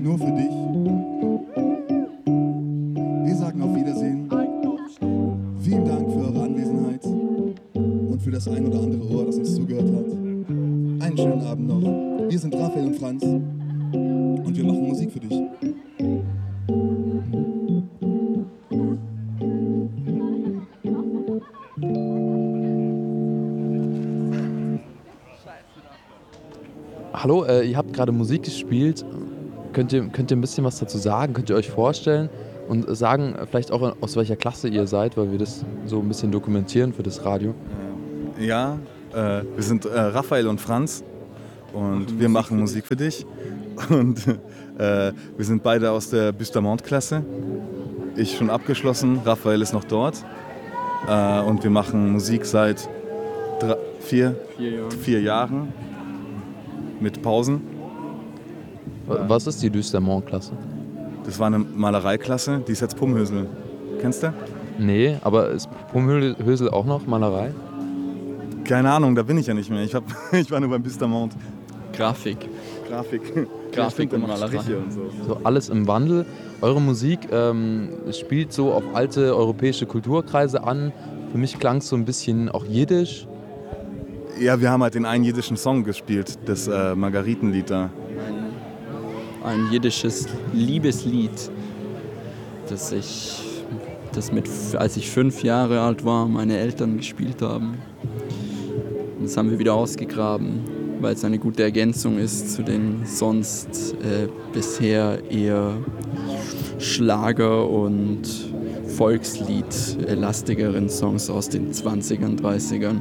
Nur für dich. Wir sagen auf Wiedersehen. Vielen Dank für eure Anwesenheit und für das ein oder andere Ohr, das uns zugehört hat. Einen schönen Abend noch. Wir sind Raphael und Franz und wir machen Musik für dich. Hallo, ihr habt gerade Musik gespielt. Könnt ihr ein bisschen was dazu sagen? Könnt ihr euch vorstellen und sagen vielleicht auch, aus welcher Klasse ihr seid, weil wir das so ein bisschen dokumentieren für das Radio? Ja, wir sind Raphael und Franz und wir machen Musik für dich. Und wir sind beide aus der Bustamante-Klasse. Ich schon abgeschlossen, Raphael ist noch dort. Und wir machen Musik seit 4 Jahren mit Pausen. Was ist die Düstermont-Klasse? Das war eine Malereiklasse, die ist jetzt Pumhösel. Kennst du? Nee, aber ist Pumhösel auch noch Malerei? Keine Ahnung, da bin ich ja nicht mehr. Ich war nur beim Bustamante. Grafik und Malerei. Und so. So alles im Wandel. Eure Musik spielt so auf alte europäische Kulturkreise an. Für mich klang es so ein bisschen auch jiddisch. Ja, wir haben halt den einen jiddischen Song gespielt, das Margaritenlied da. Ein jiddisches Liebeslied, als ich 5 Jahre alt war, meine Eltern gespielt haben. Das haben wir wieder ausgegraben, weil es eine gute Ergänzung ist zu den sonst bisher eher Schlager- und Volkslied-lastigeren Songs aus den 20ern, 30ern.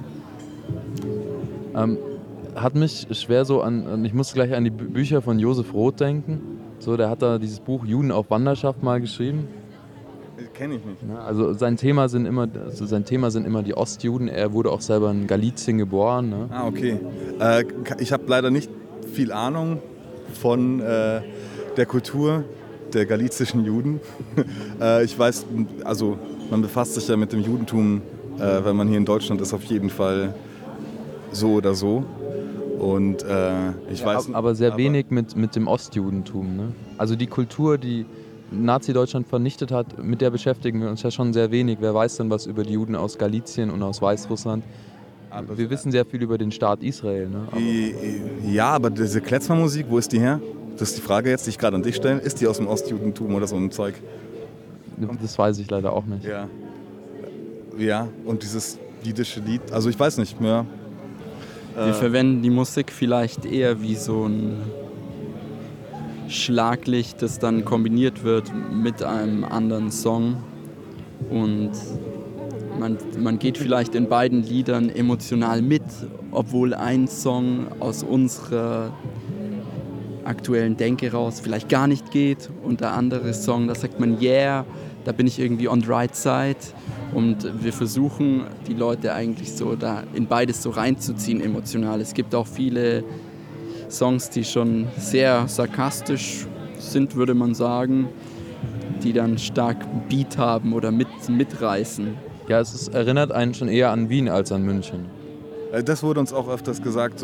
Hat mich schwer so an, ich musste gleich an die Bücher von Josef Roth denken. So, der hat da dieses Buch Juden auf Wanderschaft mal geschrieben. Kenne ich nicht. Ja, also sein Thema sind immer die Ostjuden. Er wurde auch selber in Galizien geboren. Ne? Ah, okay. Ich habe leider nicht viel Ahnung von der Kultur der galizischen Juden. Ich weiß, also man befasst sich ja mit dem Judentum, wenn man hier in Deutschland ist, auf jeden Fall so oder so. Und ich weiß. Aber sehr wenig mit dem Ostjudentum. Ne? Also die Kultur, die Nazi-Deutschland vernichtet hat, mit der beschäftigen wir uns ja schon sehr wenig. Wer weiß denn was über die Juden aus Galizien und aus Weißrussland? Wir wissen sehr viel über den Staat Israel. Ne? Aber diese Klezmermusik, wo ist die her? Das ist die Frage jetzt, die ich gerade an dich stelle. Ist die aus dem Ostjudentum oder so ein Zeug? Das weiß ich leider auch nicht. Ja, und dieses jiddische Lied, also ich weiß nicht mehr. Wir verwenden die Musik vielleicht eher wie so ein Schlaglicht, das dann kombiniert wird mit einem anderen Song. Und man geht vielleicht in beiden Liedern emotional mit, obwohl ein Song aus unserer aktuellen Denke raus vielleicht gar nicht geht und der andere Song, da sagt man yeah, da bin ich irgendwie on the right side. Und wir versuchen, die Leute eigentlich so da in beides so reinzuziehen emotional. Es gibt auch viele Songs, die schon sehr sarkastisch sind, würde man sagen, die dann stark Beat haben oder mitreißen. Ja, erinnert einen schon eher an Wien als an München. Das wurde uns auch öfters gesagt,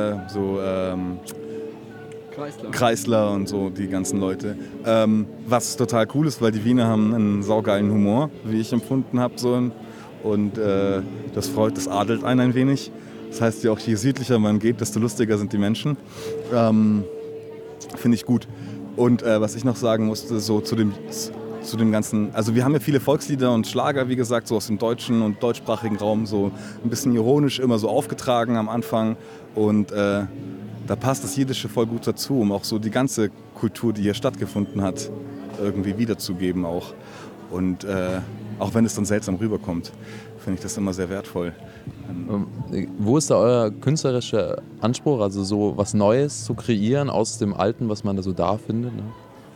Kreisler und so, die ganzen Leute. Was total cool ist, weil die Wiener haben einen saugeilen Humor, wie ich empfunden habe. Und das adelt einen ein wenig. Das heißt ja auch, je südlicher man geht, desto lustiger sind die Menschen. Finde ich gut. Und was ich noch sagen musste, so zu dem ganzen, also wir haben ja viele Volkslieder und Schlager, wie gesagt, so aus dem deutschen und deutschsprachigen Raum, so ein bisschen ironisch immer so aufgetragen am Anfang. Und da passt das Jiddische voll gut dazu, um auch so die ganze Kultur, die hier stattgefunden hat, irgendwie wiederzugeben auch. Und auch wenn es dann seltsam rüberkommt, finde ich das immer sehr wertvoll. Wo ist da euer künstlerischer Anspruch, also so was Neues zu kreieren aus dem Alten, was man da so da findet? Ne?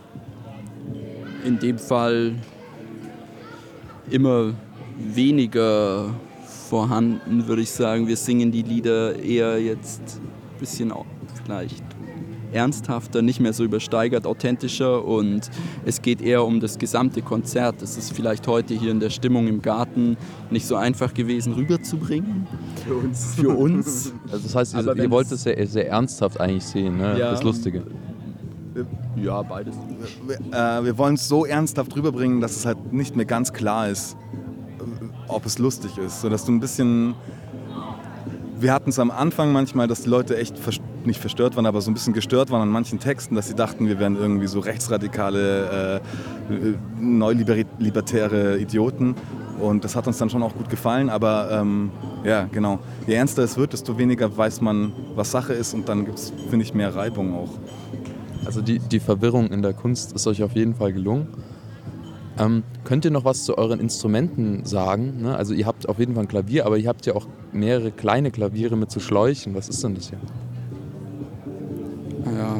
In dem Fall immer weniger vorhanden, würde ich sagen. Wir singen die Lieder eher jetzt ein bisschen vielleicht ernsthafter, nicht mehr so übersteigert, authentischer und es geht eher um das gesamte Konzert. Das ist vielleicht heute hier in der Stimmung im Garten nicht so einfach gewesen rüberzubringen. Für uns. Also das heißt, ihr wollt es sehr, sehr ernsthaft eigentlich sehen, ne? Ja, das Lustige. Ja, beides. Wir wollen es so ernsthaft rüberbringen, dass es halt nicht mehr ganz klar ist, ob es lustig ist. So dass du ein bisschen... Wir hatten es am Anfang manchmal, dass die Leute echt nicht verstört waren, aber so ein bisschen gestört waren an manchen Texten, dass sie dachten, wir wären irgendwie so rechtsradikale, neolibertäre Idioten. Und das hat uns dann schon auch gut gefallen, aber ja, genau. Je ernster es wird, desto weniger weiß man, was Sache ist und dann gibt es, finde ich, mehr Reibung auch. Also die Verwirrung in der Kunst ist euch auf jeden Fall gelungen. Könnt ihr noch was zu euren Instrumenten sagen? Ne? Also ihr habt auf jeden Fall ein Klavier, aber ihr habt ja auch mehrere kleine Klaviere mit so Schläuchen. Was ist denn das hier? Ja,